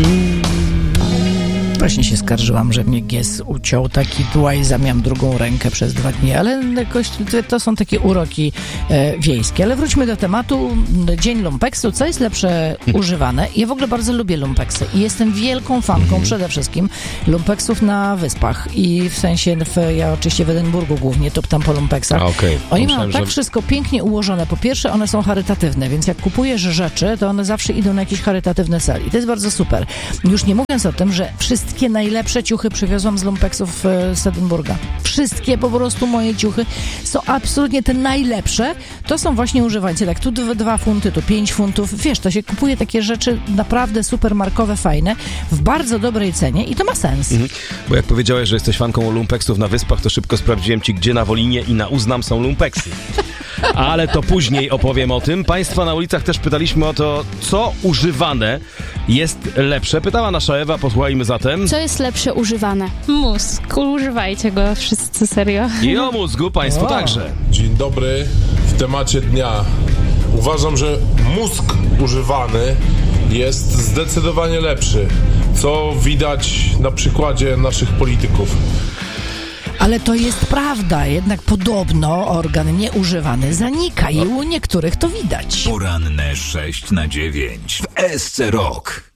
Właśnie się skarżyłam, że mnie Gies uciął taki tułajza, miałam drugą rękę przez 2 dni, ale jakoś to są takie uroki wiejskie. Ale wróćmy do tematu. Dzień lumpeksu. Co jest lepsze używane? Ja w ogóle bardzo lubię lumpeksy i jestem wielką fanką przede wszystkim lumpeksów na wyspach i w sensie, ja oczywiście w Edynburgu głównie toptam po lumpeksach. Oni mają tak wszystko pięknie ułożone. Po pierwsze, one są charytatywne, więc jak kupujesz rzeczy, to one zawsze idą na jakiś charytatywny cel i to jest bardzo super. Już nie mówiąc o tym, że wszystkie najlepsze ciuchy przywiozłam z lumpeksów z Edynburga. Wszystkie po prostu moje ciuchy są absolutnie te najlepsze. To są właśnie używańcy. Tak, tu 2 funty, tu 5 funtów. Wiesz, to się kupuje takie rzeczy naprawdę super markowe, fajne, w bardzo dobrej cenie i to ma sens. Bo jak powiedziałeś, że jesteś fanką lumpeksów na wyspach, to szybko sprawdziłem ci, gdzie na Wolinie i na Uznam są lumpeksy. Ale to później opowiem o tym. Państwa na ulicach też pytaliśmy o to, co używane jest lepsze. Pytała nasza Ewa, posłuchajmy zatem. Co jest lepsze używane? Mózg. Używajcie go wszyscy, serio. I o mózgu państwo także. Dzień dobry. W temacie dnia. Uważam, że mózg używany jest zdecydowanie lepszy, co widać na przykładzie naszych polityków. Ale to jest prawda, jednak podobno organ nieużywany zanika i u niektórych to widać. Poranne 6 na 9 w SC Rock.